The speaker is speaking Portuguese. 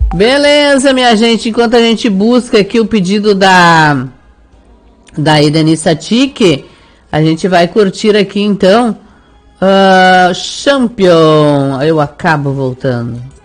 Beleza, minha gente. Enquanto a gente busca aqui o pedido da Edeni Satic, a gente vai curtir aqui então Champion. Eu acabo voltando.